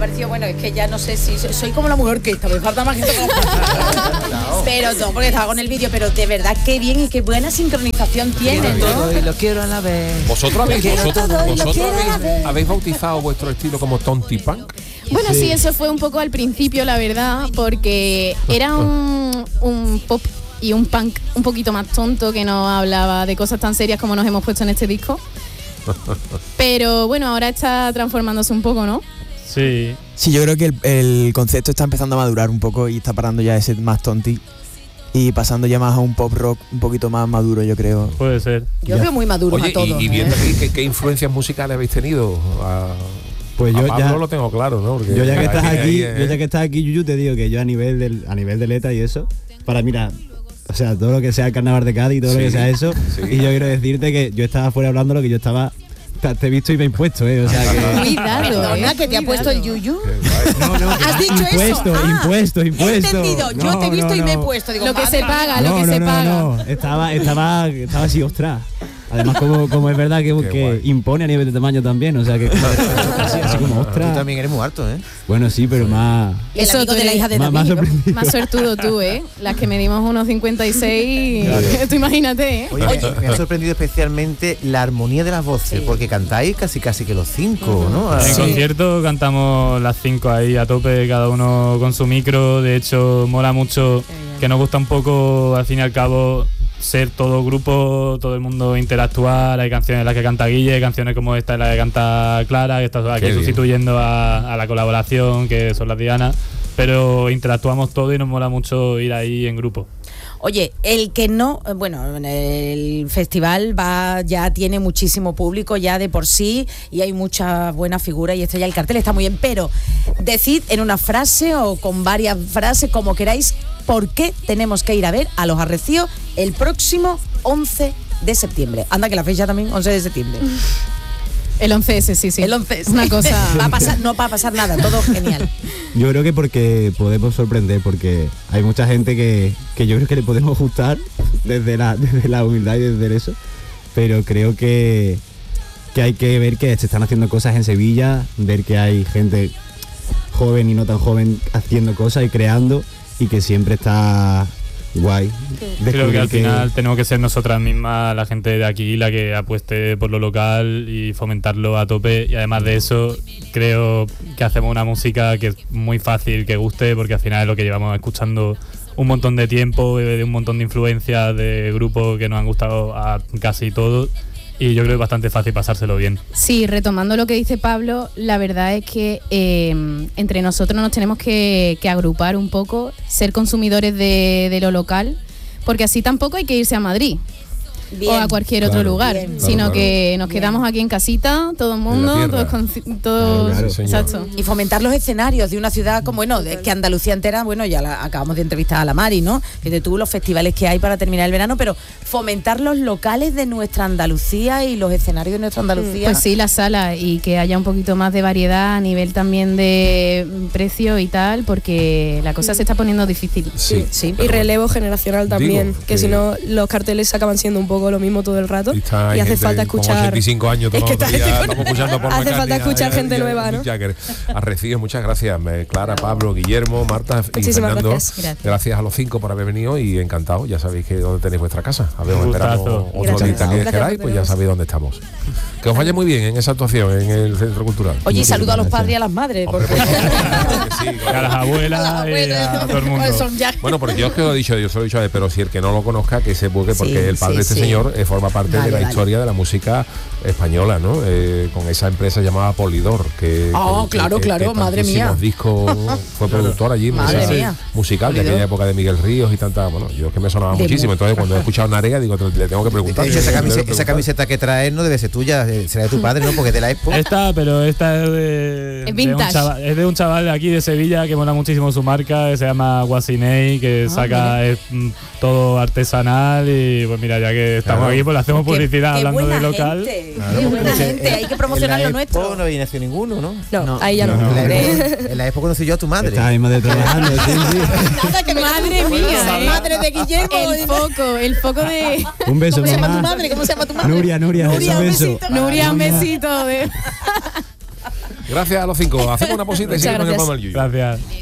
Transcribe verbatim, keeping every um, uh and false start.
parecido, bueno, es que ya no sé si soy como la mujer que está, me falta más gente como... Pero no, porque estaba con el vídeo, pero de verdad qué bien y qué buena sincronización tienen, ¿no? Y lo quiero a la vez. ¿Vosotros habéis, vosotros, todo, vosotros quiero a la habéis, vez. habéis bautizado vuestro estilo como Tonti Punk? Bueno, sí. sí, eso fue un poco al principio, la verdad, porque era un, un pop y un punk un poquito más tonto, que no hablaba de cosas tan serias como nos hemos puesto en este disco. Pero bueno, ahora está transformándose un poco, ¿no? Sí. Sí, yo creo que el, el concepto está empezando a madurar un poco y está parando ya ese más tonti y pasando ya más a un pop rock un poquito más maduro, yo creo. Puede ser. Yo Ya. veo muy maduro Oye, a todos. y, y viendo ¿eh? aquí, ¿qué, ¿qué influencias musicales habéis tenido? A, Pues a yo Pablo ya, lo tengo claro, ¿no? Porque yo ya que estás ahí- aquí, ahí, yo ya que estás aquí, Yuyu, te digo que yo a nivel del, a nivel de letra y eso, para mira, o sea, todo lo que sea el carnaval de Cádiz y todo Sí, lo que sea eso, sí. y yo quiero decirte que yo estaba fuera hablando lo que yo estaba, te, te he visto y me he impuesto, eh, o sea que Cuidado, Perdona, ¿eh? que te ha puesto el yuyu. no, no, ¿Has dicho impuesto, eso? Ah, impuesto, impuesto. He entendido, yo No, te he visto no, y me he no. puesto. Digo, Lo que madre se mía. paga, lo no, que no, se no, paga. no, estaba, estaba, estaba así, ostras. Además, como, como es verdad que, Qué que guay. impone a nivel de tamaño también, o sea que así, así como Tú ostras. también eres muy alto, ¿eh? Bueno, sí, pero más, Y el Eso amigo tú de la eres hija de más, David, más ¿no? sorprendido. Más suertudo tú, ¿eh? Las que medimos unos cincuenta y seis, tú imagínate, ¿eh? Oye, me- me ha sorprendido especialmente la armonía de las voces, Sí. porque cantáis casi casi que los cinco, ¿no? En Ah, concierto cantamos las cinco ahí a tope, cada uno con su micro. De hecho, mola mucho, que nos gusta un poco, al fin y al cabo, ser todo grupo, todo el mundo interactuar. Hay canciones en las que canta Guille, canciones como esta en la que canta Clara, que está aquí Qué bien. sustituyendo a, a la colaboración, que son las Diana. Pero interactuamos todo y nos mola mucho ir ahí en grupo. Oye, el que no, eh, bueno, el festival va ya tiene muchísimo público ya de por sí y hay muchas buenas figuras y esto ya el cartel está muy bien, pero decid en una frase o con varias frases, como queráis, por qué tenemos que ir a ver a Los Arrecios el próximo once de septiembre. Anda que la fecha también, once de septiembre. El once ese, sí, sí. El once ese. Una cosa... Va a pasar, no va a pasar nada, todo genial. Yo creo que porque podemos sorprender, porque hay mucha gente que, que yo creo que le podemos gustar desde la, desde la humildad y desde eso, pero creo que, que hay que ver que se están haciendo cosas en Sevilla, ver que hay gente joven y no tan joven haciendo cosas y creando, y que siempre está guay. Creo que al descubrir final tenemos que ser nosotras mismas, la gente de aquí, la que apueste por lo local y fomentarlo a tope. Y además de eso, creo que hacemos una música que es muy fácil que guste, porque al final es lo que llevamos escuchando un montón de tiempo, de un montón de influencias de grupos que nos han gustado a casi todos. Y yo creo que es bastante fácil pasárselo bien. Sí, retomando lo que dice Pablo, la verdad es que eh, entre nosotros nos tenemos que, que agrupar un poco, ser consumidores de, de lo local, porque así tampoco hay que irse a Madrid Bien. o a cualquier otro Claro, lugar, bien. sino Claro, que nos Bien. quedamos aquí en casita, todo el En la mundo, tierra. todos, con- todos Claro, sí, señor. exacto. Y fomentar los escenarios de una ciudad como, bueno, de que Andalucía entera, bueno, ya la, acabamos de entrevistar a la Mari, ¿no? Fíjate tú los festivales que hay para terminar el verano, pero fomentar los locales de nuestra Andalucía y los escenarios de nuestra Andalucía. Pues sí, la sala, y que haya un poquito más de variedad a nivel también de precio y tal, porque la cosa se está poniendo difícil. Sí, sí. Y relevo generacional también, Digo, que, que- si no los carteles se acaban siendo un poco lo mismo todo el rato Y, está y hace gente falta con escuchar ochenta y cinco años, Es que todos los esta días gente- estamos escuchando por hace falta escuchar gente nueva, ¿no? Arrecios, muchas gracias. Me- Clara, Pablo, Guillermo, Marta y Muchísimas Fernando. gracias. Gracias. Gracias a los cinco por haber venido y encantado. Ya sabéis que dónde tenéis vuestra casa. A ver, os Un esperamos gustazo. otro Gracias. día que Gracias queráis, por pues ya tenernos. sabéis dónde estamos. Que os vaya muy bien en esa actuación en el Centro Cultural. Oye, y saludo a los gracias. padres y a las madres. Hombre, Porque... por favor, claro que sí, claro. A las abuelas A las y abuelas, a todo el mundo. pues son ya- Bueno, porque yo es que lo he dicho, yo se lo he dicho a él, pero si el que no lo conozca, que se busque, porque Sí, el padre sí, de este sí. señor eh, forma parte Vale, de la vale. historia de la música española, ¿no? Eh, con esa empresa llamada Polydor, que, Ah, que- claro, que- claro, que madre tantísimos mía. discos fue productor allí, Madre música mía. musical de Polydor. aquella época de Miguel Ríos y tanta, bueno, yo es que me sonaba De muchísimo, mu- entonces cuando he escuchado Narea digo, le tengo que De preguntar. hecho, esa, le tengo que camiseta, esa preguntar. camiseta que traes no debe ser tuya, eh, será de tu padre, ¿no? Porque es de la Expo. Esta, pero esta es de, Es de un vintage. chaval, es de un chaval de aquí de Sevilla que mola muchísimo su marca, que se llama Guasinei, que Ah, saca es, mm, todo artesanal. Y pues mira, ya que estamos Claro. aquí, pues le hacemos Qué- publicidad qué hablando buena de local. gente, Claro, qué buena porque gente, hay que promocionar en lo la nuestro. Expo no había nacido ninguno, ¿no? no, ahí ya no, No. En la, Hombre. Expo, en la Expo conocí yo a tu madre. Está mismo de trabajando, sí, sí. Nada, que me- Madre mía, ¿eh? Madre de Guillermo. El foco, el foco de Un beso, ¿Cómo se llama tu mamá. madre? ¿Cómo se llama tu madre? Nuria, Nuria, Nuria, un un beso. besito. Nuria, un besito de... Gracias a los cinco. Hacemos una posita y Muchas seguimos en el gracias. programa del Yuyu. Gracias.